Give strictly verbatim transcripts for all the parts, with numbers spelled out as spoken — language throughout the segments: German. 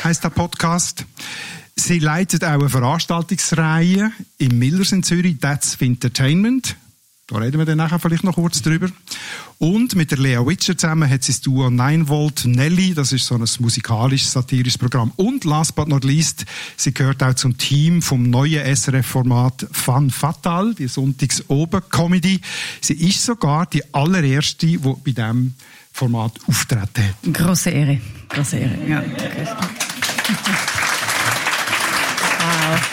heisst der Podcast. Sie leitet auch eine Veranstaltungsreihe im Millers in Zürich, That's Entertainment. Da reden wir dann nachher vielleicht noch kurz drüber. Und mit der Lea Witscher zusammen hat sie das Duo nine Volt Nelly. Das ist so ein musikalisches, satirisches Programm. Und last but not least, sie gehört auch zum Team vom neuen S R F-Format Fun Fatal, die Sonntags-Oben-Comedy. Sie ist sogar die allererste, die bei diesem Format auftreten hat. Grosse Ehre. Grosse Ehre, ja. Okay. Wow.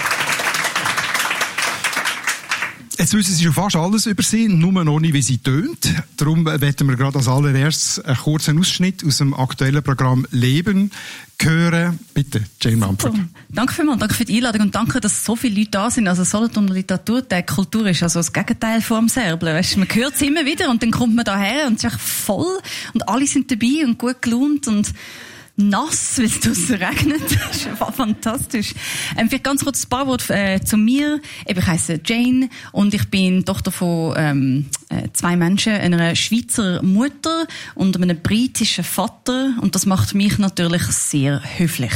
Jetzt wissen Sie schon fast alles über sie, nur noch nicht, wie sie tönt. Darum werden wir gerade als allererstes einen kurzen Ausschnitt aus dem aktuellen Programm Leben hören. Bitte, Jane Mumford. Danke vielmals, danke für die Einladung und danke, dass so viele Leute da sind. Also Solothurner Literaturtag, Kultur ist also das Gegenteil vom Serblen. Weißt, man hört es immer wieder und dann kommt man daher und es ist echt voll und alle sind dabei und gut gelaunt und nass, weil es draussen regnet. Das ist fantastisch. Ähm, vielleicht ganz kurz ein paar Worte äh, zu mir. Ich heiße Jane und ich bin Tochter von ähm, äh, zwei Menschen, einer Schweizer Mutter und einem britischen Vater. Und das macht mich natürlich sehr höflich.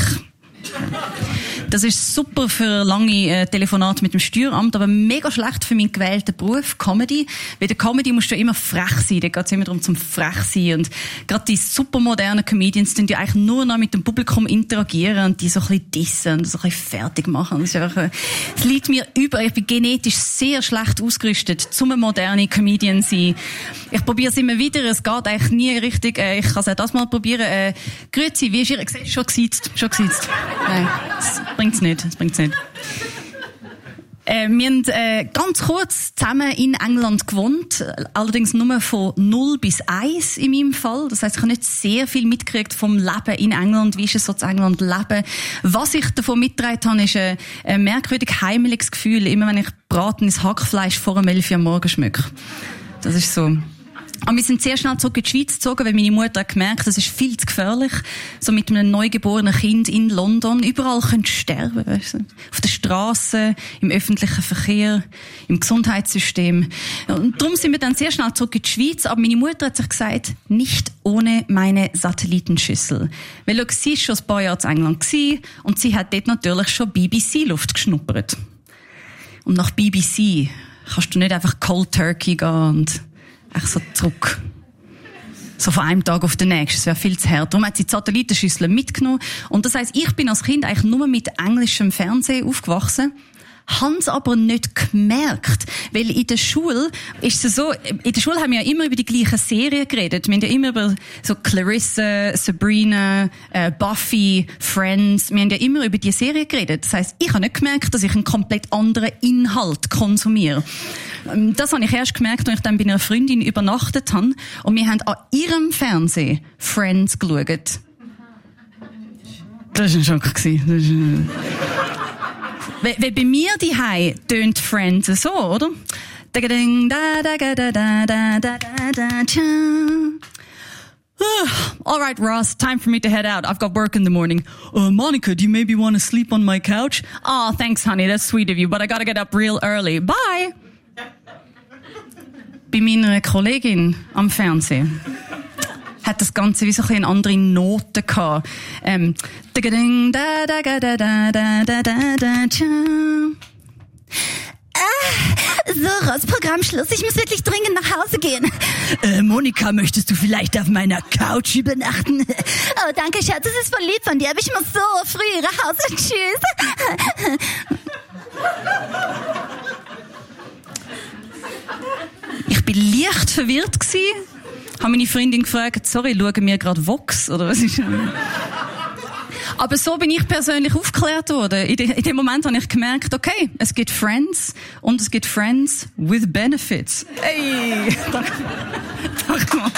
Das ist super für lange äh, Telefonate mit dem Steueramt, aber mega schlecht für meinen gewählten Beruf, Comedy. Bei der Comedy musst du immer frech sein, da geht es immer darum zum frech sein. Und gerade die supermodernen Comedians, die eigentlich nur noch mit dem Publikum interagieren und die so ein bisschen dissen und so ein bisschen fertig machen. Das ist einfach, äh, es liegt mir über. Ich bin genetisch sehr schlecht ausgerüstet, zum modernen Comedian sein. Ich probiere es immer wieder, es geht eigentlich nie richtig. Äh, ich kann es auch das mal probieren. Äh, Grüezi, wie ist Ihr? Gesagt, schon gesitzt, schon gesitzt. Nein, das bringt's nicht, das bringt's nicht. Äh, wir haben äh, ganz kurz zusammen in England gewohnt, allerdings nur von null bis eins in meinem Fall. Das heisst, ich habe nicht sehr viel mitgekriegt vom Leben in England. Wie ist es so zu England leben? Was ich davon mitgetragen habe, ist ein, ein merkwürdig heimeliges Gefühl, immer wenn ich bratenes Hackfleisch vor dem elf Uhr am Morgen schmecke. Das ist so. Aber wir sind sehr schnell zurück in die Schweiz gezogen, weil meine Mutter hat gemerkt, das ist viel zu gefährlich. So mit einem neugeborenen Kind in London. Überall könnt ihr sterben, weißt du? Auf der Straße, im öffentlichen Verkehr, im Gesundheitssystem. Und darum sind wir dann sehr schnell zurück in die Schweiz. Aber meine Mutter hat sich gesagt, nicht ohne meine Satellitenschüssel. Weil schau, sie war schon ein paar Jahre in England gewesen, und sie hat dort natürlich schon B B C-Luft geschnuppert. Und nach B B C kannst du nicht einfach Cold Turkey gehen und echt so zurück. So von einem Tag auf den nächsten. Das wäre viel zu hart. Darum hat sie die Satellitenschüssel mitgenommen. Und das heisst, ich bin als Kind eigentlich nur mit englischem Fernsehen aufgewachsen. Hab's aber nicht gemerkt. Weil in der Schule ist es so, in der Schule haben wir ja immer über die gleichen Serien geredet. Wir haben ja immer über so Clarissa, Sabrina, äh, Buffy, Friends. Wir haben ja immer über die Serien geredet. Das heisst, ich habe nicht gemerkt, dass ich einen komplett anderen Inhalt konsumiere. Das habe ich erst gemerkt, als ich dann bei einer Freundin übernachtet habe. Und wir haben an ihrem Fernsehen Friends geschaut. Das war ein Schock. Weil, weil bei mir daheim tönt Friends so, oder? All right, Ross, time for me to head out. I've got work in the morning. Uh, Monica, do you maybe want to sleep on my couch? Oh, thanks, honey, that's sweet of you, but I gotta get up real early. Bye! Bei meiner Kollegin am Fernsehen hat das Ganze wie so ein bisschen andere Noten gehabt. Ähm, Ah, so, Ross, Programmschluss. Ich muss wirklich dringend nach Hause gehen. Äh, Monika, möchtest du vielleicht auf meiner Couch übernachten? Oh, danke, Schatz. Das ist voll lieb von dir, aber ich muss so früh nach Hause. Tschüss. Ich bin leicht verwirrt gsi. Habe meine Freundin gefragt, sorry, schauen wir gerade Vox, oder was ist? Aber so bin ich persönlich aufgeklärt worden. In, de, in dem Moment habe ich gemerkt, okay, es gibt Friends und es gibt Friends with Benefits. Hey, danke. Danke mal.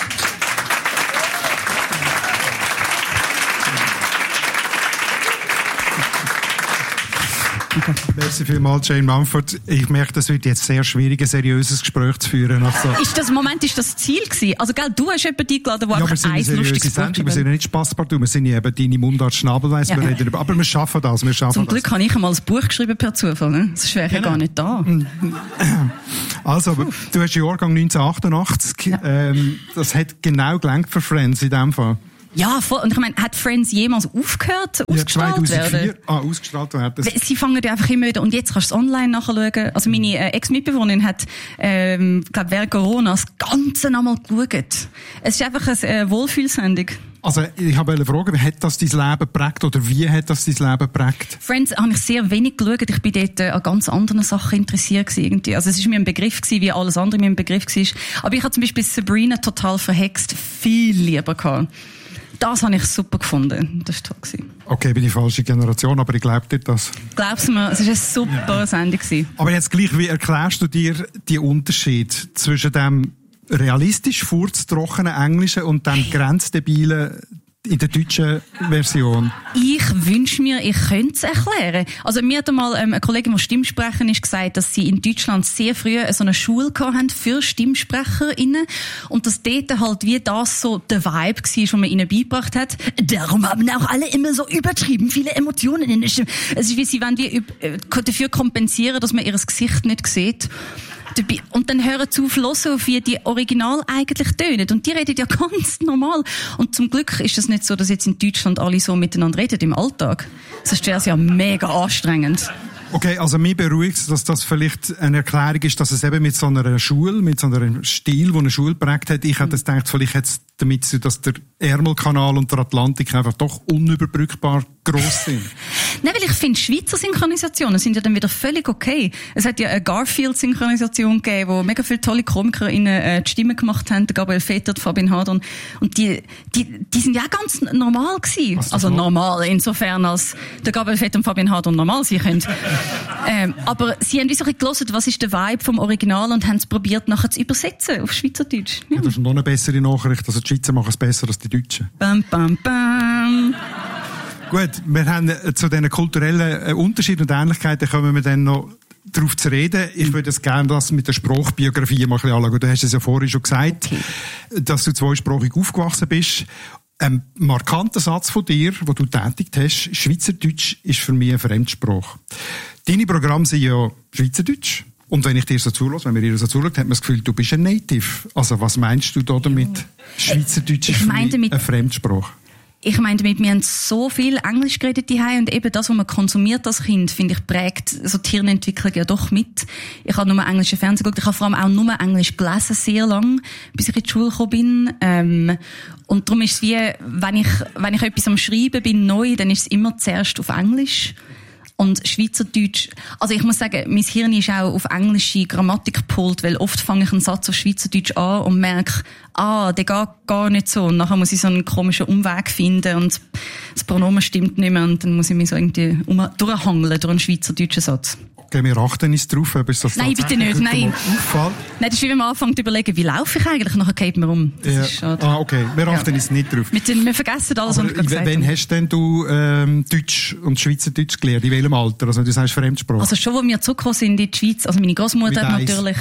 Okay. Merci vielmals, Jane Mumford. Ich merke, das wird jetzt sehr schwierig, ein seriöses Gespräch zu führen. Also. Ist das, Moment, ist das Ziel gewesen? Also, gell, du hast jemanden eingeladen, der ja, einfach eins lustiges Buch Wir sind ja nicht Spasspartout, wir sind ja eben deine Mundart-Schnabelweiss, ja. Wir reden über, aber wir schaffen das, wir schaffen Zum das. Glück habe ich einmal ein Buch geschrieben per Zufall, ne? Das wäre ja gar nicht da. Also, Uff. Du hast Jahrgang neunzehnhundertachtundachtzig, ja. ähm, das hat genau gelangt für Friends in dem Fall. Ja, voll. Und ich meine, hat Friends jemals aufgehört, ausgestrahlt ja, werden? Ah, ausgestrahlt werden. Sie fangen ja einfach immer wieder, und jetzt kannst du es online nachschauen. Also meine äh, Ex-Mitbewohnerin hat, ähm, glaube während Corona das Ganze nochmal geschaut. Es ist einfach eine äh, Wohlfühlsendung. Also, ich wollte fragen, wie hat das dein Leben geprägt, oder wie hat das dein Leben geprägt? Friends habe ich sehr wenig geschaut. Ich bin dort äh, an ganz anderen Sachen interessiert gewesen, irgendwie. Also, es ist mir ein Begriff gewesen, wie alles andere mir ein Begriff war. Aber ich habe zum Beispiel Sabrina total verhext viel lieber gehabt. Das habe ich super gefunden. Das war toll. Okay, ich bin die falsche Generation, aber ich glaube dir das. Glaubst du mir, es war eine super ja. Sendung gewesen. Aber jetzt gleich, wie erklärst du dir den Unterschied zwischen dem realistisch furztrockenen Englischen und dem grenzdebilen in der deutschen Version? Ich wünsche mir, ich könnte es erklären. Also mir hat einmal ähm, eine Kollegin, die Stimmsprecherin ist, gesagt, dass sie in Deutschland sehr früh so eine Schule hatten für StimmsprecherInnen und dass dort halt wie das so der Vibe war, den man ihnen beigebracht hat. Darum haben auch alle immer so übertrieben viele Emotionen in der Stimme. Es ist wie, sie wollen wie dafür kompensieren, dass man ihr Gesicht nicht sieht. Und dann hören sie auf, hören auf, wie die Original eigentlich tönen. Und die reden ja ganz normal. Und zum Glück ist es nicht so, dass jetzt in Deutschland alle so miteinander reden im Alltag. Sonst wäre es ja mega anstrengend. Okay, also mich beruhigt es, dass das vielleicht eine Erklärung ist, dass es eben mit so einer Schule, mit so einem Stil, wo eine Schule geprägt hat, ich hätte gedacht, vielleicht hat es damit zu tun, dass der Ärmelkanal und der Atlantik einfach doch unüberbrückbar gross sind. Nein, weil ich finde, Schweizer Synchronisationen sind ja dann wieder völlig okay. Es hat ja eine Garfield-Synchronisation gegeben, wo mega viele tolle KomikerInnen äh, die Stimme gemacht haben, der Gabriel Vetter, Fabian Hadron. Und die, die, die sind ja ganz normal gewesen. Also noch? normal, insofern als der Gabriel Vetter und Fabian Hadron normal sein können. ähm, aber sie haben wie so ein bisschen gehört, was ist der Vibe vom Original und haben es probiert, nachher zu übersetzen auf Schweizerdeutsch. Ja. Ja, das ist noch eine bessere Nachricht. Also die Schweizer machen es besser als die Deutschen. Bam, bam, bam. Gut, wir haben zu diesen kulturellen Unterschieden und Ähnlichkeiten kommen wir dann noch darauf zu reden. Ich würde jetzt gerne das mit der Sprachbiografie mal ein bisschen anschauen. Du hast es ja vorhin schon gesagt, okay, dass du zweisprachig aufgewachsen bist. Ein markanter Satz von dir, den du tätigt hast, Schweizerdeutsch ist für mich eine Fremdsprache. Deine Programme sind ja Schweizerdeutsch. Und wenn ich dir so zuhöre, wenn mir ihr so zuhört, hat man das Gefühl, du bist ein Native. Also was meinst du da damit? Schweizerdeutsch ist für mich eine Fremdsprache. Ich meine damit, wir haben so viel Englisch geredet daheim und eben das, was man konsumiert als Kind, finde ich, prägt so die Hirnentwicklung ja doch mit. Ich habe nur englischen Fernsehen geguckt, ich habe vor allem auch nur Englisch gelesen, sehr lang, bis ich in die Schule gekommen bin. Ähm, und darum ist es wie, wenn ich, wenn ich etwas am Schreiben bin, neu, dann ist es immer zuerst auf Englisch. Und Schweizerdeutsch, also ich muss sagen, mein Hirn ist auch auf englische Grammatik gepolt, weil oft fange ich einen Satz auf Schweizerdeutsch an und merke, ah, der geht gar nicht so. Und nachher muss ich so einen komischen Umweg finden und das Pronomen stimmt nicht mehr und dann muss ich mich so irgendwie um, durchhangeln durch einen schweizerdeutschen Satz. Okay, wir achten uns drauf, ob es das Nein, bitte nicht, nein. Auffällt. Nein, das ist wie wenn man anfängt zu überlegen, wie laufe ich eigentlich, nachher geht man um. Das ja. ist schade. Ah, okay, wir achten uns ja. nicht drauf. Mit den, wir vergessen alles, was ich gerade gesagt habe. Wann hast denn du ähm, Deutsch und Schweizerdeutsch gelernt? In welchem Alter? Also du sagst Fremdsprache. Also schon, wo wir zurückgekommen sind in die Schweiz, also meine Großmutter hat natürlich...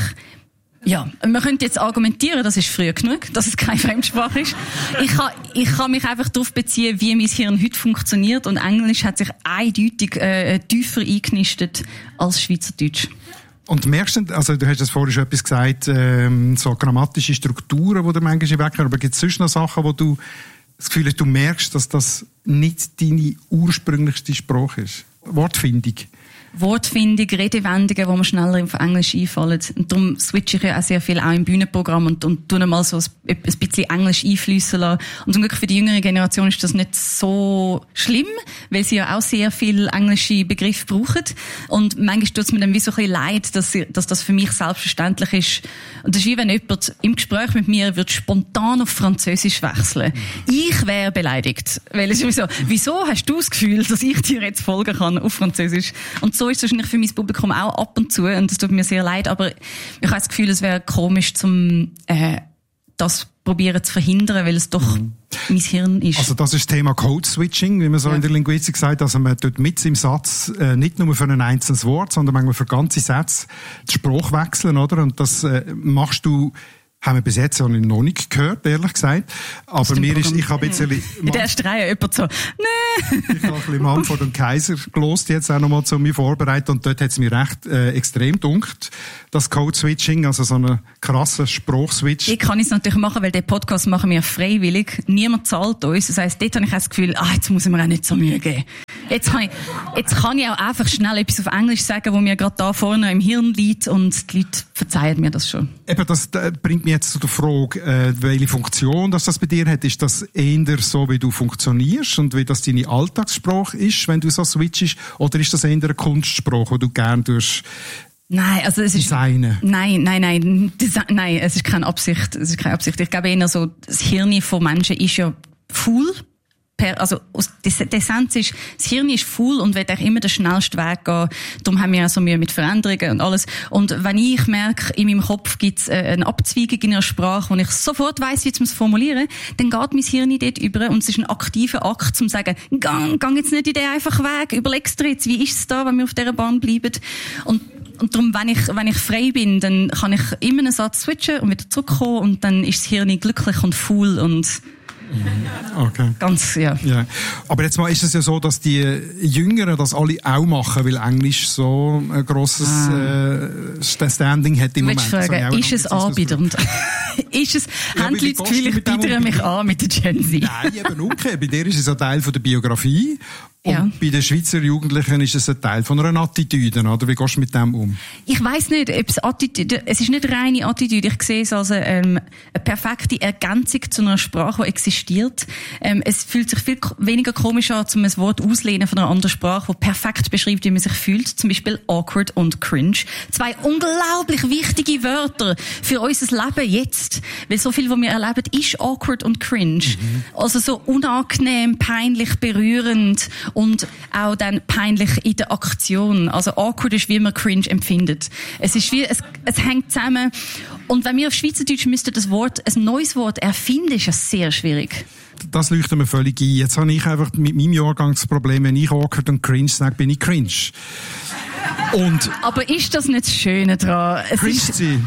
Ja, man könnte jetzt argumentieren, das ist früh genug, dass es keine Fremdsprache ist. Ich kann, ich kann mich einfach darauf beziehen, wie mein Hirn heute funktioniert und Englisch hat sich eindeutig äh, tiefer eingenistet als Schweizerdeutsch. Und merkst du, also du hast das vorhin schon etwas gesagt, ähm, so grammatische Strukturen, die du manchmal wegkommen, aber gibt es sonst noch Sachen, wo du das Gefühl hast, du merkst, dass das nicht deine ursprünglichste Sprache ist? Wortfindung. Wortfindung, Redewendungen, die mir schneller auf Englisch einfallen. Und darum switche ich ja auch sehr viel auch im Bühnenprogramm und, und tue mal so ein, ein bisschen Englisch einfliessen lassen. Und zum Glück für die jüngere Generation ist das nicht so schlimm, weil sie ja auch sehr viel englische Begriffe brauchen. Und manchmal tut es mir dann wie so ein bisschen leid, dass, sie, dass das für mich selbstverständlich ist. Und das ist wie wenn jemand im Gespräch mit mir wird spontan auf Französisch wechseln. Ich wäre beleidigt. Weil es ist so, wieso hast du das Gefühl, dass ich dir jetzt folgen kann auf Französisch? Und so ist es wahrscheinlich für mein Publikum auch ab und zu und das tut mir sehr leid, aber ich habe das Gefühl, es wäre komisch, zum äh, das probieren zu verhindern, weil es doch mhm. mein Hirn ist. Also das ist das Thema Code-Switching, wie man so ja. in der Linguistik sagt, also man tut mit im Satz äh, nicht nur für ein einzelnes Wort, sondern manchmal für ganze Sätze die Sprache wechseln, oder? Und das äh, machst du haben wir bis jetzt noch nicht gehört, ehrlich gesagt. Aber mir ist, ich habe jetzt ein bisschen... In der ersten Reihe jemand so, nee. Ich habe ein bisschen Manfred und Kaiser gelost, jetzt auch nochmal zu mir vorbereitet, und dort hat es mir recht äh, extrem gedunkt, das Code-Switching, also so einen krassen Spruchswitch. Ich kann es natürlich machen, weil den Podcast machen wir freiwillig. Niemand zahlt uns. Das heisst, dort habe ich auch das Gefühl, ah, jetzt muss ich mir auch nicht so Mühe geben. Jetzt kann ich, jetzt kann ich auch einfach schnell etwas auf Englisch sagen, wo mir gerade da vorne im Hirn liegt, und die Leute verzeihen mir das schon. Eben, das äh, bringt mich jetzt zu der Frage, äh, welche Funktion das, das bei dir hat. Ist das eher so, wie du funktionierst und wie das deine Alltagssprache ist, wenn du so switchst, oder ist das eher ein Kunstspruch, wo du gerne durch Nein, also es ist Designen? Nein, nein, nein, Desi- nein, es ist keine Absicht. Es ist keine Absicht. Ich glaube eher so, das Hirn von Menschen ist ja faul. Per, also, die Essenz ist, das Hirn ist faul und will auch immer den schnellsten Weg gehen. Darum haben wir auch so Mühe mit Veränderungen und alles. Und wenn ich merke, in meinem Kopf gibt es eine Abzweigung in einer Sprache, wo ich sofort weiss, wie ich es formulieren muss, dann geht mein Hirn dort über, und es ist ein aktiver Akt, um zu sagen, gang, gang jetzt nicht in den einfachen Weg, überlegst dir jetzt, wie ist es da, wenn wir auf dieser Bahn bleiben. Und Und darum, wenn ich, wenn ich frei bin, dann kann ich immer einen Satz switchen und wieder zurückkommen, und dann ist das Hirn glücklich und faul und okay. Ganz, ja. Ja. Aber jetzt mal ist es ja so, dass die Jüngeren das alle auch machen, weil Englisch so ein grosses ah. äh, Standing hat im du Moment. Fragen, ist es anbiedernd? Ist es, ja, haben die Leute das Gefühl, ich biedere mich an mit der Gen Z? Nein, eben umgekehrt. Bei dir ist es ein Teil von der Biografie. Und ja. bei den Schweizer Jugendlichen ist es ein Teil von einer Attitüde, oder? Wie gehst du mit dem um? Ich weiss nicht, ob es Attitüde, es ist nicht reine Attitüde. Ich sehe es als eine, ähm, eine perfekte Ergänzung zu einer Sprache, die existiert. Ähm, es fühlt sich viel weniger komisch an, um ein Wort auszulehnen von einer anderen Sprache, die perfekt beschreibt, wie man sich fühlt. Zum Beispiel awkward und cringe. Zwei unglaublich wichtige Wörter für unser Leben jetzt. Weil so viel, was wir erleben, ist awkward und cringe. Mhm. Also so unangenehm, peinlich, berührend. Und auch dann peinlich in der Aktion. Also awkward ist, wie man cringe empfindet. Es ist wie, es, es hängt zusammen. Und wenn wir auf Schweizerdeutsch müssten das Wort, ein neues Wort erfinden, ist es sehr schwierig. Das leuchtet mir völlig ein. Jetzt habe ich einfach mit meinem Jahrgangsproblem, wenn ich awkward und cringe sage, bin ich cringe. Und aber ist das nicht das Schöne daran? Es cringe ist, sie.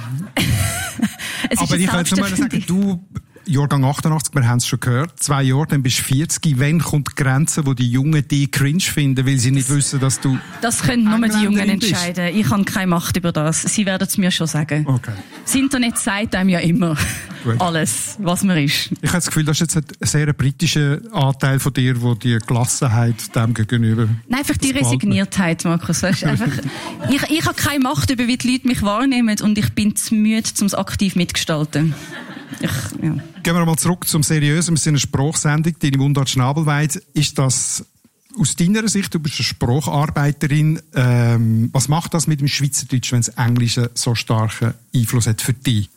es aber ist ich kann jetzt mal sagen, du, Jahrgang achtundachtzig, wir haben es schon gehört, zwei Jahre, dann bist du vierzig. Wann kommt die Grenze, wo die Jungen dich cringe finden, weil sie nicht wissen, dass du Das können nur die Jungen entscheiden. Ich habe keine Macht über das. Sie werden es mir schon sagen. Okay. Das Internet sagt einem ja immer Gut. alles, was man ist. Ich habe das Gefühl, das ist jetzt ein sehr britischer Anteil von dir, wo die Gelassenheit dem gegenüber... Nein, einfach die Resigniertheit, Markus. Weißt, einfach, ich, ich habe keine Macht über, wie die Leute mich wahrnehmen, und ich bin zu müde, um es aktiv mitgestalten. Ich, ja. Gehen wir mal zurück zum Seriösen. Wir sind eine Sprachsendung, deine Mundart Schnabelweit. Ist das aus deiner Sicht, du bist eine Spracharbeiterin, ähm, was macht das mit dem Schweizerdeutsch, wenn das Englische so starken Einfluss hat für dich?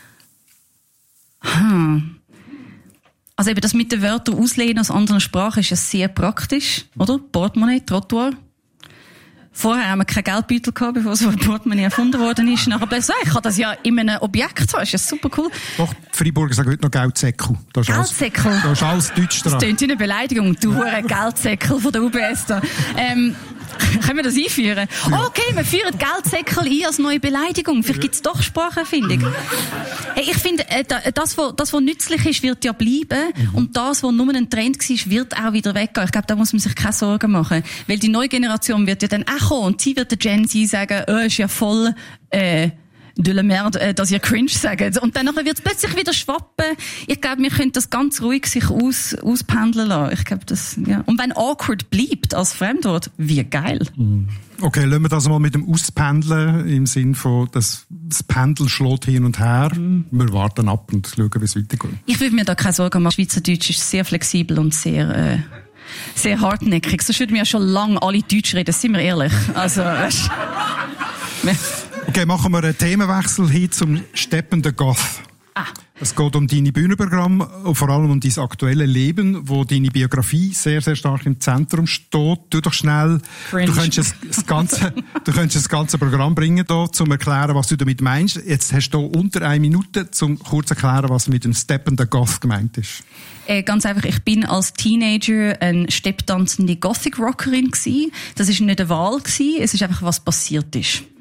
Hm. Also eben das mit den Wörtern auslehnen aus anderen Sprachen ist ja sehr praktisch, oder? Portemonnaie, Trottoir. Vorher haben wir kein Geldbeutel gehabt, bevor so ein Portemonnaie erfunden worden ist. Nachher plötzlich, ich kann das ja in einem Objekt haben, ist ja super cool. Doch, die Freiburger sagen heute noch Geldsäckel. Geldsäckel? Da ist alles Deutsch dran. Das klingt wie eine Beleidigung, du hure Geldsäckel von der U B S da. Ähm, können wir das einführen? Ja. Okay, wir führen Geldsäckel ein als neue Beleidigung. Vielleicht gibt es doch Spracherfindung. Hey, ich finde, das, was, das, was nützlich ist, wird ja bleiben. Mhm. Und das, was nur ein Trend war, wird auch wieder weggehen. Ich glaube, da muss man sich keine Sorgen machen. Weil die neue Generation wird ja dann auch kommen. Und sie wird der Gen Z sagen, oh, ist ja voll, äh, de la merde, äh, dass ihr cringe sagt. Und dann wird es plötzlich wieder schwappen. Ich glaube, wir können das ganz ruhig sich aus, auspendeln lassen. Ich glaube, das, ja. Und wenn awkward bleibt als Fremdwort, wie geil. Okay, lassen wir das mal mit dem Auspendeln im Sinn von, das, das Pendel schlägt hin und her. Mm. Wir warten ab und schauen, wie es weitergeht. Ich würde mir da keine Sorgen machen. Schweizerdeutsch ist sehr flexibel und sehr, äh, sehr hartnäckig. Sonst würden wir ja schon lange alle Deutsch reden, sind wir ehrlich. Also, weißt, okay, machen wir einen Themenwechsel hin zum steppenden Goth. Ah. Es geht um deine Bühnenprogramme, vor allem um dein aktuelles Leben, wo deine Biografie sehr, sehr stark im Zentrum steht. Tu doch schnell, Cringe. du könntest das ganze, du könntest das ganze Programm bringen hier, um erklären, was du damit meinst. Jetzt hast du unter eine Minute, um kurz zu erklären, was mit dem steppenden Goth gemeint ist. Äh, ganz einfach, ich bin als Teenager eine stepptanzende Gothic-Rockerin gewesen. Das ist nicht eine Wahl gewesen, es ist einfach, was passiert ist.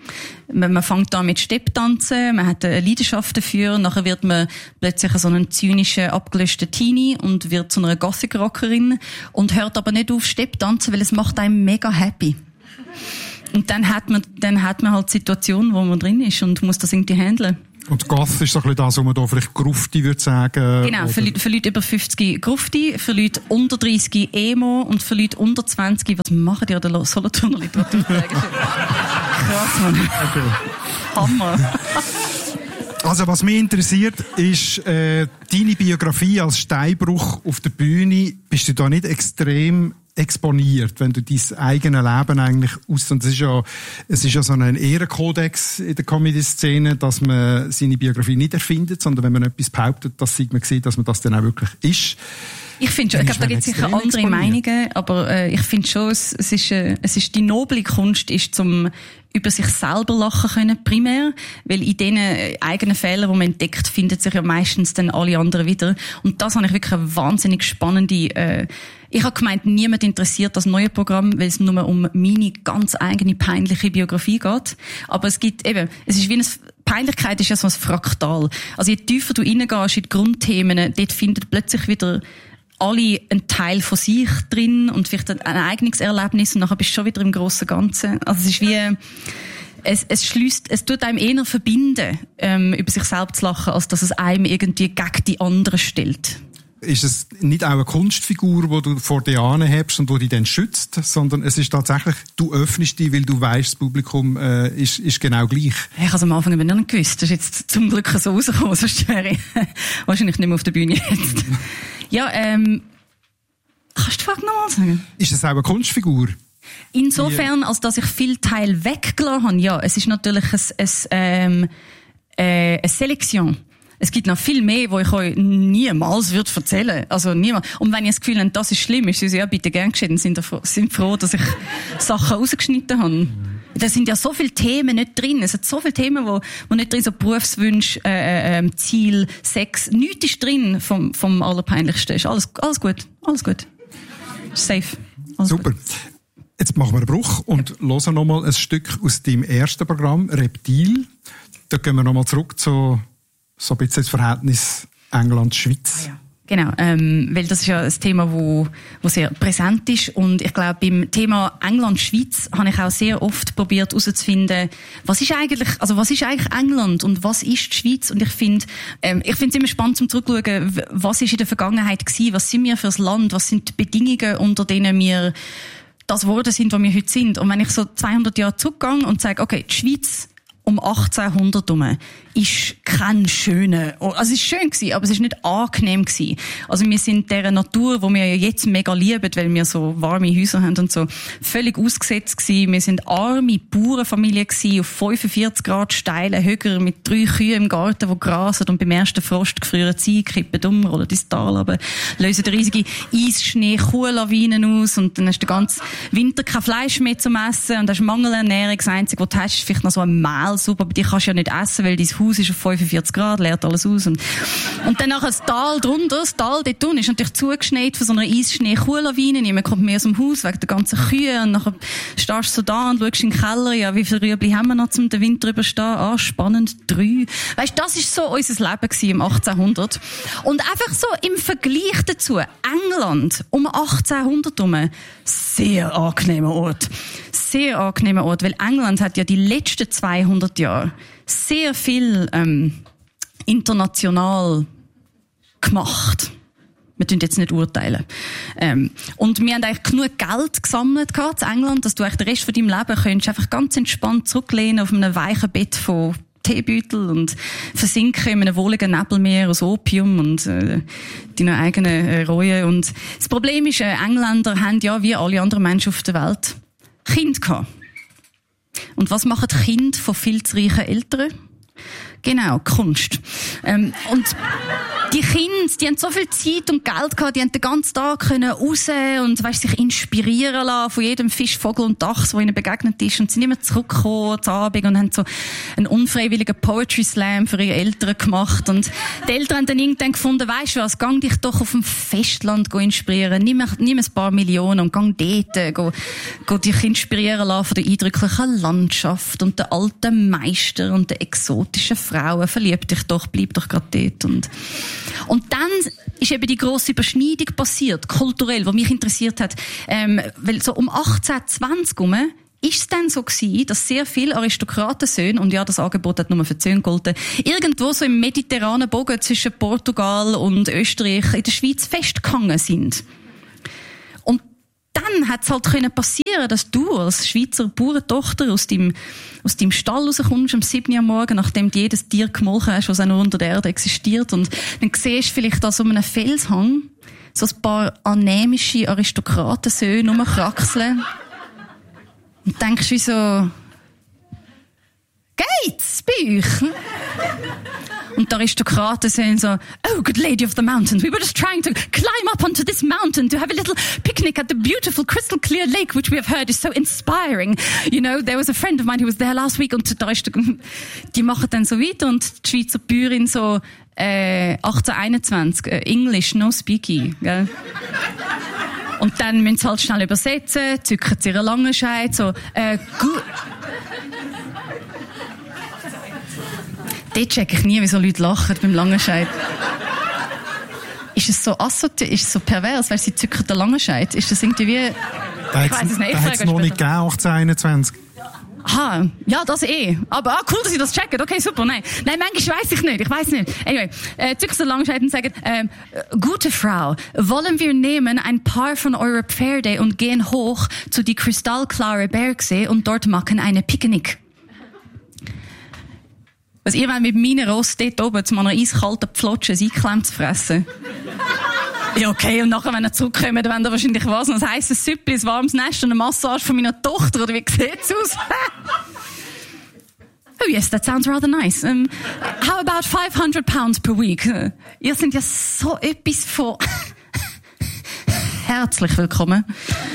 Man, man fängt an mit Stepptanzen, man hat eine Leidenschaft dafür, nachher wird man plötzlich so einen zynischen, abgelöschten Teenie und wird zu einer Gothic-Rockerin und hört aber nicht auf Stepptanzen, weil es macht einen mega happy. Und dann hat man, dann hat man halt die Situation, wo man drin ist und muss das irgendwie handeln. Und Goth ist so ein bisschen das, was man da vielleicht Grufti würde sagen. Genau, für Leute, für Leute über fünfzig Grufti, für Leute unter dreißig Emo und für Leute unter zwanzig, was machen die an der Solothurner Literaturtage? Krass, Mann. Okay. Hammer. Also, was mich interessiert, ist äh, deine Biografie als Steinbruch auf der Bühne. Bist du da nicht extrem exponiert, wenn du dein eigenes Leben eigentlich aus, und es ist ja, es ist ja so ein Ehrenkodex in der Comedy-Szene, dass man seine Biografie nicht erfindet, sondern wenn man etwas behauptet, dass man sieht, dass man das dann auch wirklich ist. Ich finde schon, ich glaube, da gibt es sicher andere exponiert. Meinungen, aber äh, ich finde schon, es, es ist, äh, es ist die noble Kunst, ist zum über sich selber lachen können, primär, weil in diesen eigenen Fehlern, die man entdeckt, finden sich ja meistens dann alle anderen wieder. Und das habe ich wirklich eine wahnsinnig spannende, äh, ich habe gemeint, niemand interessiert das neue Programm, weil es nur um meine ganz eigene peinliche Biografie geht. Aber es gibt eben, es ist wie eine, Peinlichkeit ist ja so ein Fraktal. Also je tiefer du reingehst in die Grundthemen, dort findet plötzlich wieder alle einen Teil von sich drin und vielleicht ein Eignungserlebnis und nachher bist du schon wieder im grossen Ganzen. Also es ist wie, es, es schließt, es tut einem eher verbinden, ähm, über sich selbst zu lachen, als dass es einem irgendwie gegen die anderen stellt. Ist es nicht auch eine Kunstfigur, die du vor dir anhebst und die dich dann schützt, sondern es ist tatsächlich, du öffnest dich, weil du weißt, das Publikum äh, ist, ist genau gleich. Ich habe es am Anfang eben nicht gewusst. Das ist jetzt zum Glück so rausgekommen, sonst wäre ich wahrscheinlich nicht mehr auf der Bühne jetzt. Ja, ähm, kannst du die Frage nochmal sagen? Ist es auch eine Kunstfigur? Insofern, als dass ich viel Teil weggelassen habe, ja. Es ist natürlich ein, ein, ähm, äh, eine Selektion. Es gibt noch viel mehr, wo ich euch niemals würde erzählen. Also niemals. Und wenn ihr das Gefühl habt, das ist schlimm, ist es ja bitte gern geschehen. Sind ihr sind froh, dass ich Sachen rausgeschnitten habe. Da sind ja so viele Themen nicht drin. Es sind so viele Themen, wo, wo nicht drin sind. So Berufswünsche, äh, äh, Ziel, Sex. Nichts ist drin vom, vom Allerpeinlichsten. Ist alles, alles gut. Alles gut. Safe. Alles Super. Gut. Jetzt machen wir einen Bruch und hören noch mal ein Stück aus deinem ersten Programm, Reptil. Da gehen wir noch mal zurück zu so ein bisschen das Verhältnis England-Schweiz. Ah, ja. Genau, ähm, weil das ist ja ein Thema, wo, wo sehr präsent ist und ich glaube, beim Thema England-Schweiz habe ich auch sehr oft probiert herauszufinden, was ist eigentlich, also was ist eigentlich England und was ist die Schweiz? Und ich finde, ähm, ich finde es immer spannend zum zurückschauen, was ist in der Vergangenheit gewesen, was sind wir für ein Land, was sind die Bedingungen, unter denen wir das geworden sind, was wir heute sind. Und wenn ich so zweihundert Jahre zurückgehe und sage, okay, die Schweiz um achtzehnhundert herum ist kein schöner, also es ist schön gewesen, aber es ist nicht angenehm gewesen. Also wir sind dieser Natur, wo wir ja jetzt mega lieben, weil wir so warme Häuser haben und so, völlig ausgesetzt gewesen. Wir sind arme Bauernfamilie gewesen, auf fünfundvierzig Grad steilen Höcker mit drei Kühen im Garten, die grasen und beim ersten Frost gefrieren sie, kippen um, rollen ins Tal runter, lösen riesige Eisschnee, Kuhlawinen aus und dann hast du den ganzen Winter kein Fleisch mehr zum Essen und hast Mangelernährung. Das Einzige, was du hast, ist vielleicht noch so ein Mehlsuppe, aber die kannst du ja nicht essen, weil dein Haus ist auf fünfundvierzig Grad, leert alles aus. Und, und dann nachher das Tal drunter, das Tal dort unten ist natürlich zugeschneit von so einer Eisschnee-Kuhlawine. Niemand kommt mehr aus dem Haus wegen der ganzen Kühe. Und nachher stehst du so da und schaust in den Keller, ja, wie viele Rüebli haben wir noch zum den Winter überstehen? Ah, spannend, drei. Weisst, das ist so unser Leben gewesen im achtzehnhundert. Und einfach so im Vergleich dazu, England um achtzehnhundert herum, sehr angenehmer Ort. Sehr angenehmer Ort, weil England hat ja die letzten zweihundert Jahre sehr viel ähm, international gemacht. Wir tun jetzt nicht urteilen. Ähm, und wir haben eigentlich genug Geld gesammelt gehabt in England, dass du eigentlich den Rest von deinem Leben könntest einfach ganz entspannt zurücklehnen auf einem weichen Bett von Teebeutel und versinken in einem wohligen Nebelmeer aus Opium und äh, deine eigenen äh, Reue. Und das Problem ist, äh, Engländer haben ja wie alle anderen Menschen auf der Welt Kinder gehabt. Und was machen die Kinder von viel zu reichen Eltern? Genau, Kunst. Ähm, und die Kinder, die haben so viel Zeit und Geld gehabt, die haben den ganzen Tag können raus und, weißt, sich inspirieren lassen von jedem Fisch, Vogel und Dachs, der ihnen begegnet ist, und sind immer zurückgekommen am Abend und haben so einen unfreiwilligen Poetry Slam für ihre Eltern gemacht. Und die Eltern haben dann irgendwann gefunden, weisst du was, gang dich doch auf dem Festland go inspirieren, nimm, nimm ein paar Millionen und gang dort, go, go dich inspirieren lassen von der eindrücklichen Landschaft und der alten Meister und der exotischen Frauen. Verlieb dich doch, bleib doch gerade dort. Und, und dann ist eben die grosse Überschneidung passiert, kulturell, was mich interessiert hat. Ähm, weil so um achtzehn zwanzig herum ist es dann so gewesen, dass sehr viele Aristokratensöhne, und ja, das Angebot hat nur für die Söhne gegolten, irgendwo so im mediterranen Bogen zwischen Portugal und Österreich in der Schweiz festgehangen sind. Und dann hat es halt können passieren, dass du als Schweizer Bauerntochter aus deinem, aus deinem Stall rauskommst am sieben Uhr am Morgen, nachdem du jedes Tier gemolken hast, was auch nur unter der Erde existiert, und dann siehst du vielleicht da so einen Felshang so ein paar anämische Aristokratensöhne rumkraxeln. Und denkst wie so, geht's bei euch? Und die Aristokraten sagen so, oh, good lady of the mountains, we were just trying to climb up onto this mountain to have a little picnic at the beautiful crystal clear lake, which we have heard is so inspiring. You know, there was a friend of mine who was there last week, und die Aristokraten, die machen dann so weiter, und die Schweizer Bäuerin so, äh, achtzehn einundzwanzig, äh, English, no speaky, gell? Und dann müssen sie halt schnell übersetzen, zücken sie ihre Langenscheid, so, äh, gut. Dort check ich nie, wie so Leute lachen beim Langenscheid. Ist es so assozi- ist es so pervers, weil sie zücken den Langenscheid? Ist das irgendwie wie, ich weiss es nicht. Da hat es noch nicht gegeben, achtzehn einundzwanzig. Aha, ja, das eh. Aber, ah, cool, dass Sie das checken. Okay, super, nein. Nein, manchmal weiss ich nicht, ich weiss nicht. Anyway, äh, zücken Sie Langenscheid und sagen, äh, gute Frau, wollen wir nehmen ein paar von eurer Pferde und gehen hoch zu die kristallklare Bergsee und dort machen eine Picknick. Was ihr wollt mit meinen Ross dort oben zu meiner eiskalten Pflotsche ein Einklemm zu fressen? Ja, okay, und nachher, wenn ihr zurückkommt, dann wollt ihr wahrscheinlich was, ein heisses Süppli, ein warmes Nest und eine Massage von meiner Tochter, oder wie sieht's aus? Oh yes, that sounds rather nice. Um, how about five hundred pounds per week? Uh, ihr seid ja so etwas von... Herzlich willkommen.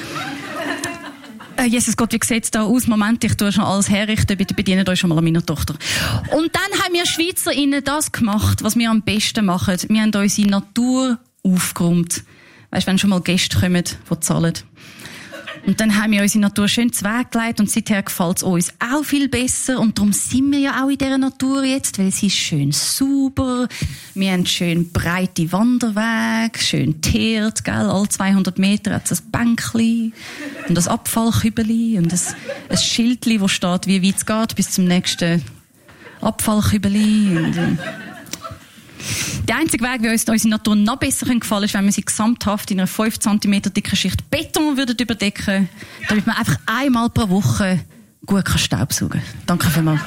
Uh, Jesus Gott, wie sieht's da aus? Moment, ich tue schon alles herrichten, bitte bedient euch schon mal an meiner Tochter. Und dann haben wir SchweizerInnen das gemacht, was wir am besten machen. Wir haben unsere Natur aufgeräumt. Weisst, wenn schon mal Gäste kommen, die zahlen. Und dann haben wir unsere Natur schön zuweggelegt, und seither gefällt es uns auch viel besser. Und darum sind wir ja auch in dieser Natur jetzt, weil sie ist schön sauber. Wir haben schön breite Wanderwege, schön teert, gell? Alle zweihundert Meter hat es ein Bänkchen und ein Abfallkübeli und ein, ein Schildchen, wo steht, wie weit es geht bis zum nächsten Abfallkübeli. Und, äh, der einzige Weg, wie uns unsere Natur noch besser gefallen kann, ist, wenn wir sie gesamthaft in einer fünf Zentimeter dicken Schicht Beton würden überdecken, damit man einfach einmal pro Woche gut kann Staubsaugen kann. Danke vielmals.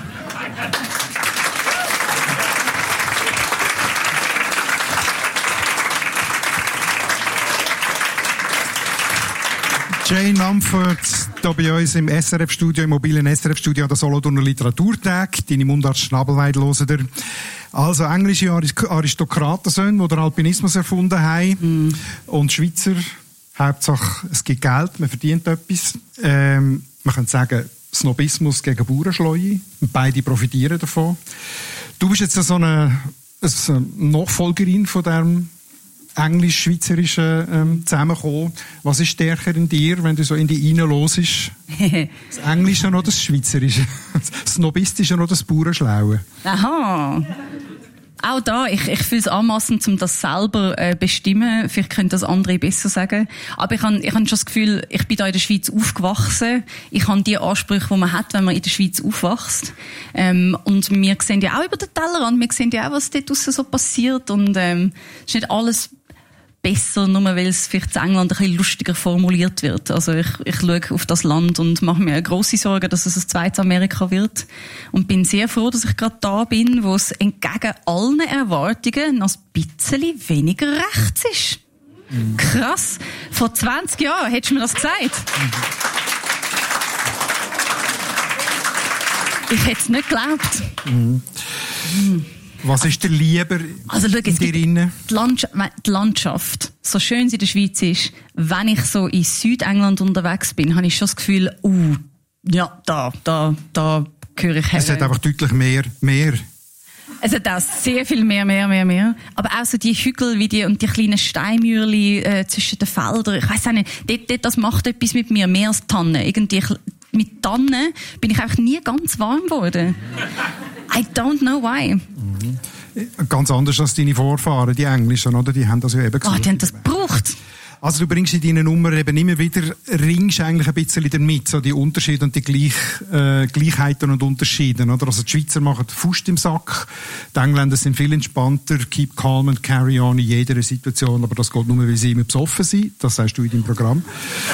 Jane Mumford, hier bei uns im S R F-Studio, im mobilen S R F-Studio an der Solothurner Literaturtag. Deine Mundart Schnabelweid hören dir. Also englische Aristokratensöhne, die den Alpinismus erfunden haben. Mm. Und Schweizer, Hauptsache, es gibt Geld, man verdient etwas. Ähm, man könnte sagen, Snobismus gegen Bauernschleue. Beide profitieren davon. Du bist jetzt so eine, eine Nachfolgerin von diesem englisch-schweizerischen ähm, Zusammenkommen. Was ist stärker in dir, wenn du so in die Reine los ist? Das Englische oder das Schweizerische? Das Snobistische oder das Bauernschlaue? Aha. Auch da, ich, ich fühle es anmassend, um das selber äh, bestimmen. Vielleicht können das andere besser sagen. Aber ich habe ich hab schon das Gefühl, ich bin da in der Schweiz aufgewachsen. Ich habe die Ansprüche, die man hat, wenn man in der Schweiz aufwächst. Ähm, und wir sehen ja auch über den Tellerrand, wir sehen ja auch, was dort draussen so passiert. Und ähm, es ist nicht alles besser, nur weil es vielleicht in England ein bisschen lustiger formuliert wird. Also ich, ich schaue auf das Land und mache mir grosse Sorgen, dass es ein zweites Amerika wird. Und bin sehr froh, dass ich gerade da bin, wo es entgegen allen Erwartungen noch ein bisschen weniger rechts ist. Mhm. Krass. Vor zwanzig Jahren hättest du mir das gesagt. Mhm. Ich hätte es nicht geglaubt. Mhm. Mhm. Was ist dir lieber also, schau, in dir drin? Die Landschaft, die Landschaft, so schön sie in der Schweiz ist, wenn ich so in Südengland unterwegs bin, habe ich schon das Gefühl, uh, ja, da, da, da gehöre ich her. Es hat einfach deutlich mehr, mehr. Es hat auch sehr viel mehr, mehr, mehr, mehr. Aber auch so die Hügel wie die, und die kleinen Steinmürli äh, zwischen den Feldern. Ich weiss auch nicht, dort, dort, das macht etwas mit mir, mehr als Tannen. Irgendwie, mit Tannen bin ich einfach nie ganz warm geworden. I don't know why. Mhm. Ganz anders als deine Vorfahren, die Englischen, oder? Die haben das ja eben gesagt. Oh, die haben das gebraucht. Also du bringst in deinen Nummern eben immer wieder, ringst eigentlich ein bisschen damit, so die Unterschiede und die Gleich, äh, Gleichheiten und Unterschiede, oder? Also die Schweizer machen Faust im Sack, die Engländer sind viel entspannter, keep calm and carry on in jeder Situation, aber das geht nur, weil sie immer besoffen sind, das sagst du in deinem Programm.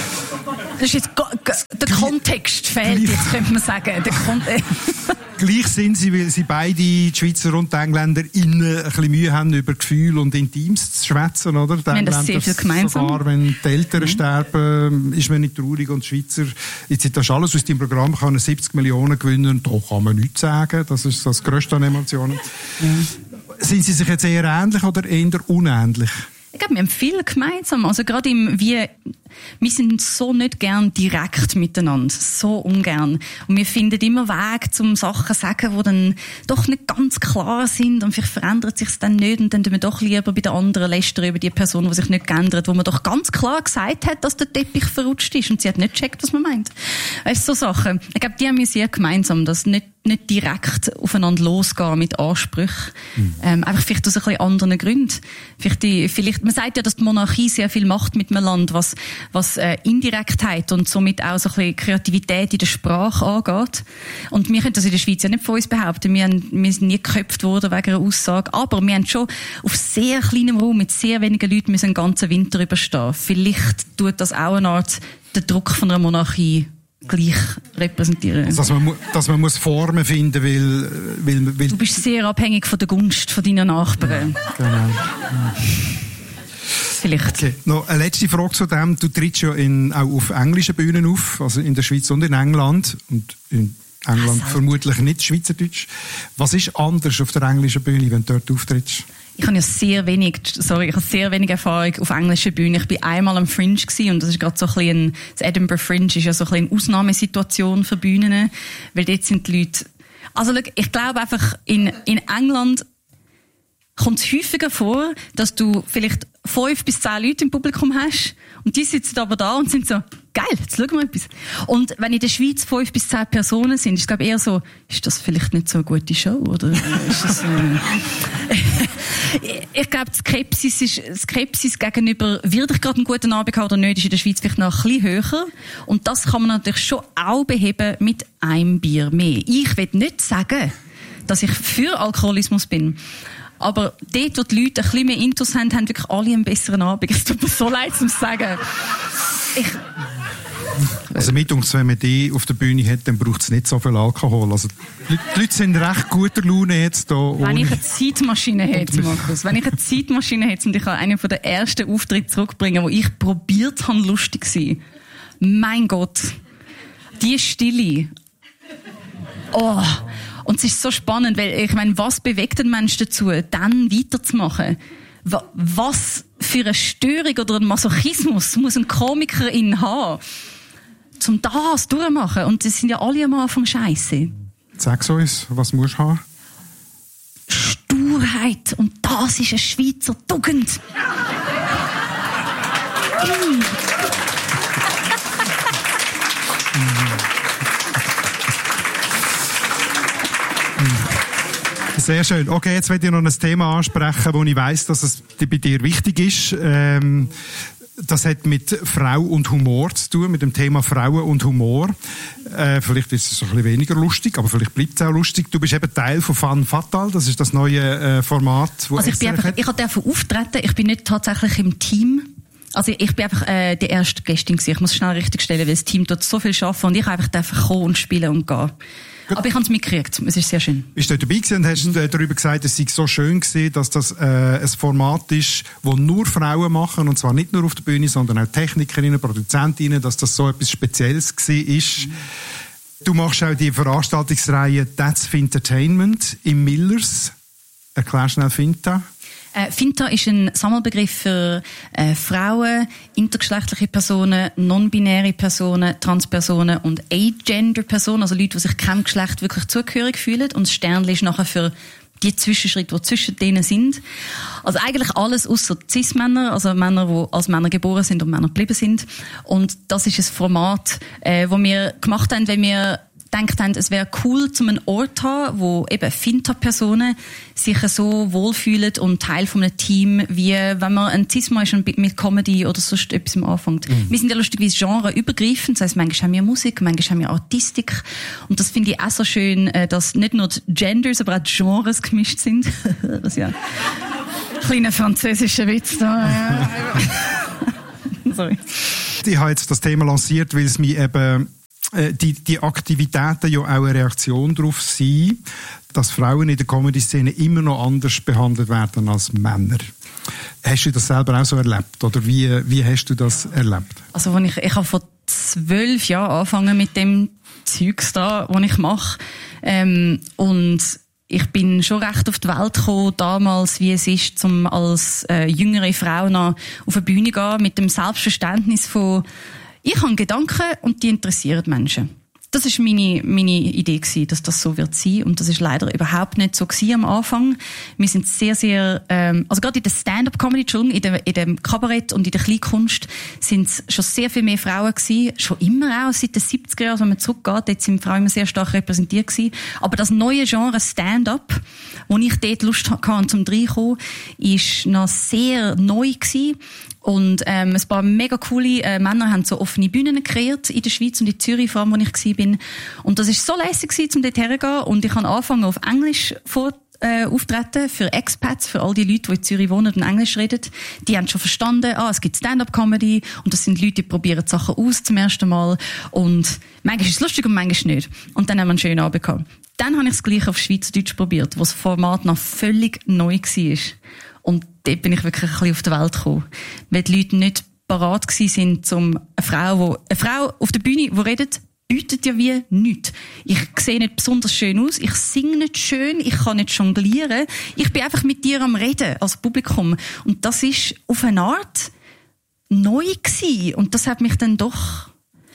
Das ist jetzt, der Kontext fehlt jetzt, könnte man sagen. Der Kontext. Gleich sind sie, weil sie beide, die Schweizer und die Engländer, innen ein bisschen Mühe haben, über Gefühle und Intims zu schwätzen, oder? Die wir haben das sehr viel gemeinsam. Sogar wenn die Eltern mhm. sterben, ist man nicht traurig, und die Schweizer, jetzt ist das alles aus deinem Programm, kann siebzig Millionen gewinnen, da kann man nichts sagen, das ist das Größte an Emotionen. Mhm. Sind sie sich jetzt eher ähnlich oder eher unähnlich? Ich glaube, wir haben viel gemeinsam. Also gerade im, wie, wir sind so nicht gern direkt miteinander. So ungern. Und wir finden immer Wege, um Sachen zu sagen, die dann doch nicht ganz klar sind. Und vielleicht verändert sich es dann nicht. Und dann tun wir doch lieber bei den anderen lästern über die Person, die sich nicht geändert, wo man doch ganz klar gesagt hat, dass der Teppich verrutscht ist. Und sie hat nicht gecheckt, was man meint. Weißt du, so Sachen. Ich glaube, die haben wir sehr gemeinsam. Das nicht, nicht direkt aufeinander losgehen mit Ansprüchen. Mhm. Ähm, einfach vielleicht aus ein bisschen anderen Gründen. Vielleicht die, vielleicht, man sagt ja, dass die Monarchie sehr viel macht mit einem Land, was, was äh, Indirektheit und somit auch so ein bisschen Kreativität in der Sprache angeht. Und wir können das in der Schweiz ja nicht von uns behaupten. Wir, haben, wir sind nie geköpft worden wegen einer Aussage. Aber wir haben schon auf sehr kleinem Raum mit sehr wenigen Leuten müssen einen ganzen Winter überstehen. Vielleicht tut das auch eine Art den Druck von einer Monarchie gleich repräsentieren. Also, dass man, dass man muss Formen finden, weil, weil, weil... Du bist sehr abhängig von der Gunst von deinen Nachbarn. Genau. Ja. Vielleicht. Okay. Noch eine letzte Frage zu dem. Du trittst ja in, auch auf englischen Bühnen auf, also in der Schweiz und in England. Und in England also. Vermutlich nicht Schweizerdeutsch. Was ist anders auf der englischen Bühne, wenn du dort auftrittst? Ich habe ja sehr wenig, sorry, ich habe sehr wenig Erfahrung auf englischen Bühnen. Ich bin einmal am Fringe gewesen, und das ist gerade so ein bisschen, das Edinburgh Fringe ist ja so ein bisschen eine Ausnahmesituation für Bühnen, weil dort sind die Leute, also ich glaube einfach, in, in England kommt es häufiger vor, dass du vielleicht fünf bis zehn Leute im Publikum hast und die sitzen aber da und sind so, geil, jetzt schauen wir etwas. Und wenn in der Schweiz fünf bis zehn Personen sind, ist es glaube ich eher so, ist das vielleicht nicht so eine gute Show, oder ist das, äh ich glaube, die Skepsis, ist, Skepsis gegenüber, wird ich gerade einen guten Abend haben oder nicht, ist in der Schweiz vielleicht noch ein bisschen höher. Und das kann man natürlich schon auch beheben mit einem Bier mehr. Ich will nicht sagen, dass ich für Alkoholismus bin. Aber dort, wo die Leute ein bisschen mehr Intus haben, haben wirklich alle einen besseren Abend. Es tut mir so leid, um zu sagen. Ich Also mit uns, wenn man die auf der Bühne hat, dann braucht es nicht so viel Alkohol. Also die Leute sind recht guter Laune jetzt da. Wenn ich eine Zeitmaschine hätte, Markus, wenn ich eine Zeitmaschine hätte und ich kann einen von den ersten Auftritten zurückbringen, wo ich probiert habe, lustig zu sein. Mein Gott. Die Stille. Oh. Und es ist so spannend, weil ich meine, was bewegt den Menschen dazu, dann weiterzumachen? Was für eine Störung oder ein Masochismus muss ein Komikerin haben, um das durchzumachen? Und das sind ja alle am Anfang scheiße. Sag uns, was musst du haben? Sturheit. Und das ist eine Schweizer Tugend. mm. Sehr schön. Okay, jetzt werde ich noch ein Thema ansprechen, wo ich weiss, dass es bei dir wichtig ist. Ähm, das hat mit Frau und Humor zu tun, mit dem Thema Frauen und Humor. Äh, vielleicht ist es ein bisschen weniger lustig, aber vielleicht bleibt es auch lustig. Du bist eben Teil von Femme Fatale, das ist das neue äh, Format. Wo also ich bin einfach, ich habe davon auftreten, ich bin nicht tatsächlich im Team. Also ich bin einfach äh, die erste Gästin gewesen. Ich muss schnell richtig stellen, weil das Team dort so viel arbeiten und ich habe einfach einfach kommen und spielen und gehen. Gut. Aber ich habe es mitgekriegt. Es ist sehr schön. Bist du dabei gewesen und hast mhm. darüber gesagt, es sei so schön gewesen, dass das äh, ein Format ist, das nur Frauen machen, und zwar nicht nur auf der Bühne, sondern auch Technikerinnen, Produzentinnen, dass das so etwas Spezielles gewesen ist. Mhm. Du machst auch die Veranstaltungsreihe That's Entertainment im Millers. Erklär schnell Finta. Äh, Finta ist ein Sammelbegriff für äh, Frauen, intergeschlechtliche Personen, non-binäre Personen, Transpersonen und Agender-Personen, also Leute, die sich keinem Geschlecht wirklich zugehörig fühlen. Und das Sternchen ist nachher für die Zwischenschritte, die zwischen denen sind. Also eigentlich alles ausser Cis-Männer, also Männer, die als Männer geboren sind und Männer geblieben sind. Und das ist ein Format, äh, das wir gemacht haben, wenn wir gedacht haben, es wäre cool, zum einen Ort zu haben, wo eben Finta-Personen sich so wohlfühlen und Teil von einem Team, wie wenn man ein Cis-Mann ist und mit Comedy oder sonst etwas anfängt. Mhm. Wir sind ja lustigerweise genreübergreifend, das heisst, manchmal haben wir Musik, manchmal haben wir Artistik. Und das finde ich auch so schön, dass nicht nur die Genders, aber auch die Genres gemischt sind. Das ist ja ein kleiner französischer Witz da. Sorry. Ich habe jetzt das Thema lanciert, weil es mich eben Die, die Aktivitäten ja auch eine Reaktion darauf sind, dass Frauen in der Comedy-Szene immer noch anders behandelt werden als Männer. Hast du das selber auch so erlebt? Oder wie, wie hast du das erlebt? Also, wenn ich, ich habe vor zwölf Jahren angefangen mit dem Zeugs da, was ich mache. Ähm, und ich bin schon recht auf die Welt gekommen, damals, wie es ist, um als äh, jüngere Frau noch auf eine Bühne zu gehen, mit dem Selbstverständnis von, ich habe Gedanken und die interessieren Menschen. Das ist meine, meine Idee gewesen, dass das so wird sein. Und das ist leider überhaupt nicht so gewesen am Anfang. Wir sind sehr, sehr, ähm, also gerade in der Stand-up-Comedy, Entschuldigung, in, der, in dem Kabarett und in der Kleinkunst sind es schon sehr viel mehr Frauen gewesen. Schon immer auch, seit den siebziger Jahren, wenn man zurückgeht, dort sind Frauen immer sehr stark repräsentiert gewesen. Aber das neue Genre Stand-up, wo ich dort Lust hatte, zum reinkommen, ist noch sehr neu gewesen. Und ähm, ein paar mega coole äh, Männer haben so offene Bühnen kreiert in der Schweiz und in Zürich, vor allem, wo ich war. Und das war so lässig, um dort herzugehen. Und ich habe angefangen, auf Englisch vor, äh, auftreten für Expats, für all die Leute, die in Zürich wohnen und Englisch reden. Die haben schon verstanden, ah, es gibt Stand-up-Comedy und das sind Leute, die probieren Sachen aus zum ersten Mal. Und manchmal ist es lustig und manchmal nicht. Und dann haben wir einen schönen Abend gehabt. Dann habe ich das Gleiche auf Schweizerdeutsch probiert, wo das Format noch völlig neu war. Und dort bin ich wirklich ein bisschen auf die Welt gekommen. Weil die Leute nicht parat gewesen sind, um eine Frau, wo, eine Frau auf der Bühne, die redet, bietet ja wie nichts. Ich sehe nicht besonders schön aus, ich singe nicht schön, ich kann nicht jonglieren. Ich bin einfach mit dir am Reden, als Publikum. Und das ist auf eine Art neu gewesen. Und das hat mich dann doch...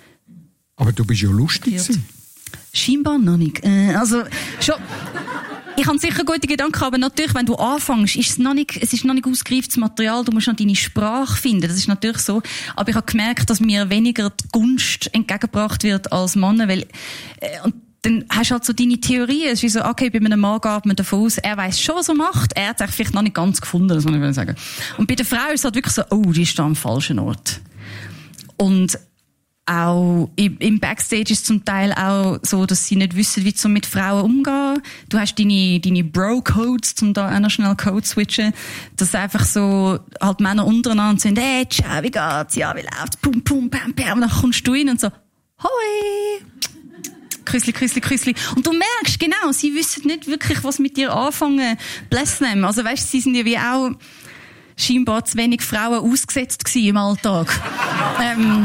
Aber du bist ja lustig gewesen. Scheinbar noch nicht. Äh, also, schon... Ich habe sicher gute Gedanken, aber natürlich, wenn du anfängst, ist es noch nicht, es ist noch nicht ausgereiftes Material, du musst noch deine Sprache finden, das ist natürlich so. Aber ich habe gemerkt, dass mir weniger die Gunst entgegengebracht wird als Männer, weil, äh, und dann hast du halt so deine Theorie, es ist wie so, okay, bei einem Mann geht man davon aus, er weiss schon, was er macht, er hat es vielleicht noch nicht ganz gefunden, das muss ich sagen. Und bei der Frau ist es halt wirklich so, oh, die ist da am falschen Ort. Und auch im Backstage ist es zum Teil auch so, dass sie nicht wissen, wie sie mit Frauen umgehen. Du hast deine, deine Bro-Codes, um da auch noch schnell Code zu switchen, dass einfach so halt Männer untereinander sind, hey, ciao, wie geht's? Ja, wie läuft's? Pum, pum, pam, pam. Und dann kommst du rein und so, hoi! Küssli, Küssli, Küssli. Und du merkst, genau, sie wissen nicht wirklich, was mit dir anfangen. Bless them. Also weißt, sie sind ja wie auch scheinbar zu wenig Frauen ausgesetzt gewesen im Alltag. ähm,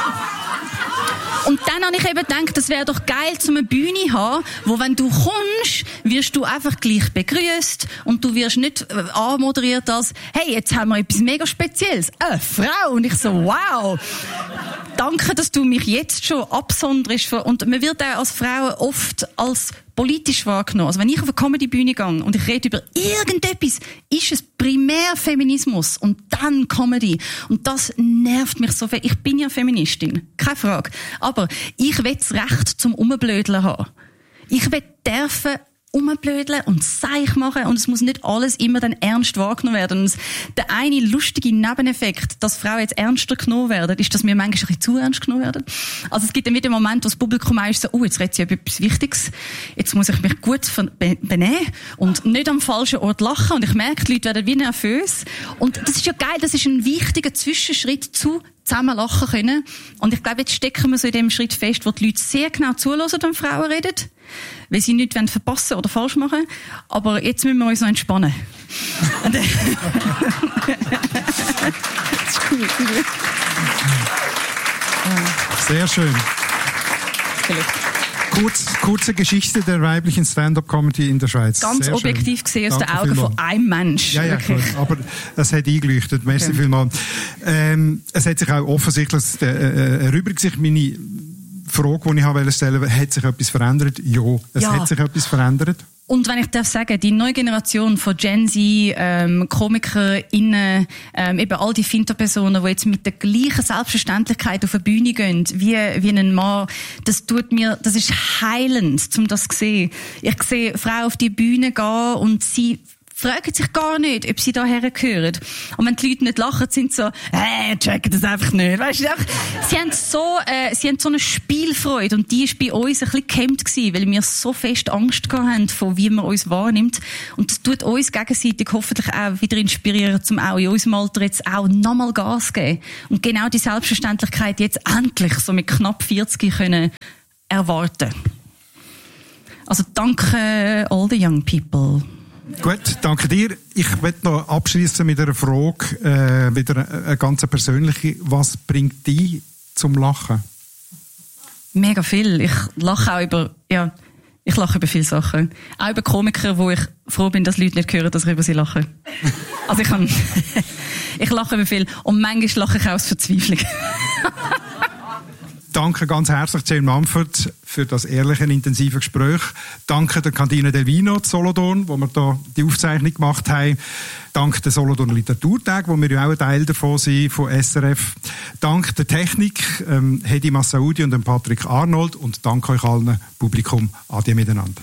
Und dann habe ich eben gedacht, das wäre doch geil, zu einer Bühne zu haben, wo, wenn du kommst, wirst du einfach gleich begrüßt und du wirst nicht anmoderiert als, hey, jetzt haben wir etwas mega Spezielles. Eine Frau. Und ich so, wow. Danke, dass du mich jetzt schon absonderst. Und man wird auch als Frau oft als politisch wahrgenommen. Also wenn ich auf eine Comedy-Bühne gehe und ich rede über irgendetwas, ist es primär Feminismus und dann Comedy. Und das nervt mich so viel. Ich bin ja Feministin, keine Frage. Aber ich will das Recht zum Umblödeln haben. Ich will dürfen umblödeln und Seich machen und es muss nicht alles immer dann ernst wahrgenommen werden. Und der eine lustige Nebeneffekt, dass Frauen jetzt ernster genommen werden, ist, dass wir manchmal ein bisschen zu ernst genommen werden. Also es gibt dann wieder einen Moment, wo das Publikum ist so, oh, jetzt redet sie über etwas Wichtiges, jetzt muss ich mich gut benehmen und nicht am falschen Ort lachen und ich merke, die Leute werden wie nervös. Und das ist ja geil, das ist ein wichtiger Zwischenschritt zu zusammen lachen können. Und ich glaube, jetzt stecken wir so in dem Schritt fest, wo die Leute sehr genau zuhören, wenn Frauen reden, weil sie nichts verpassen oder falsch machen. Aber jetzt müssen wir uns noch entspannen. Das ist cool. Sehr schön. Vielleicht. Kurz, kurze Geschichte der weiblichen Stand-up-Comedy in der Schweiz. Ganz Sehr objektiv schön. gesehen aus Danke den Augen vielmals. von einem Mensch. Ja, ja, Wirklich. klar. Aber es hat eingeleuchtet. Merci Okay. vielmals. Ähm, es hat sich auch offensichtlich äh, erübrigt sich meine Frage, die ich habe stellen wollte, hat sich etwas verändert? Ja, es Ja. hat sich etwas verändert. Und wenn ich darf sagen, die neue Generation von Gen Z, ähm, KomikerInnen, ähm, eben all die Finterpersonen, die jetzt mit der gleichen Selbstverständlichkeit auf die Bühne gehen, wie, wie ein Mann, das tut mir, das ist heilend, um das zu sehen. Ich sehe Frauen auf die Bühne gehen und sie fragen sich gar nicht, ob sie daher gehören. Und wenn die Leute nicht lachen, sind sie so, äh, checken das einfach nicht. Weißt du, einfach, sie haben so, äh, sie haben so eine Spielfreude und die ist bei uns ein bisschen gehemmt gewesen, weil wir so fest Angst gehabt haben, von wie man uns wahrnimmt. Und das tut uns gegenseitig hoffentlich auch wieder inspirieren, um auch in unserem Alter jetzt auch nochmal Gas zu geben. Und genau die Selbstverständlichkeit jetzt endlich so mit knapp vierzig können erwarten. Also danke all the young people. Gut, danke dir. Ich möchte noch abschließen mit einer Frage, äh, wieder eine, eine ganz persönliche. Was bringt dich zum Lachen? Mega viel. Ich lache auch über, ja, ich lache über viele Sachen. Auch über Komiker, wo ich froh bin, dass Leute nicht hören, dass ich über sie lache. Also ich kann, ich lache über viel. Und manchmal lache ich auch aus Verzweiflung. Danke ganz herzlich Jane Mumford für das ehrliche und intensive Gespräch. Danke der Cantina del Vino zu Solothurn, wo wir da die Aufzeichnung gemacht haben. Danke der Solothurner Literaturtag, wo wir ja auch ein Teil davon sind, von S R F. Danke der Technik, ähm, Hedi Massaoudi und dem Patrick Arnold. Und danke euch allen, Publikum. Adieu miteinander.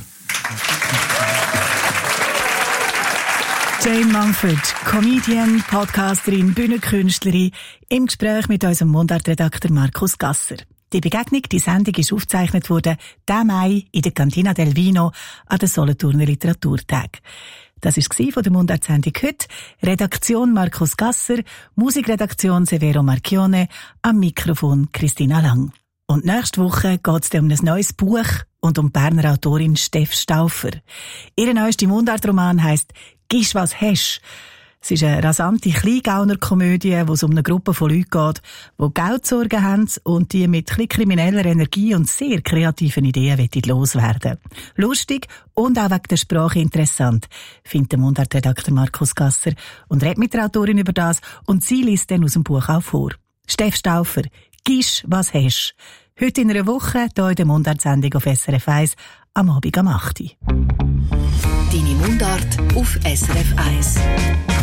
Jane Mumford, Comedian, Podcasterin, Bühnenkünstlerin, im Gespräch mit unserem Mundartredakteur Markus Gasser. Die Begegnung, die Sendung ist aufgezeichnet worden, diesen Mai in der Cantina del Vino an den Solothurner Literaturtag. Das war von der Mundartsendung heute. Redaktion Markus Gasser, Musikredaktion Severo Marchione, am Mikrofon Christina Lang. Und nächste Woche geht es um ein neues Buch und um die Berner Autorin Steff Stauffer. Ihr neuester Mundartroman heisst «Gisch was hesch». Es ist eine rasante Kleingauner-Komödie, wo es um eine Gruppe von Leuten geht, die Geldsorgen haben und die mit ein bisschen krimineller Energie und sehr kreativen Ideen loswerden. Lustig und auch wegen der Sprache interessant, findet der Mundartredakteur Markus Gasser und redet mit der Autorin über das und sie liest dann aus dem Buch auch vor. Steff Stauffer, «Gisch was hesch». Heute in einer Woche, hier in der Mundartsendung auf S R F eins, am Abend am acht Uhr. Deine Mundart auf S R F eins.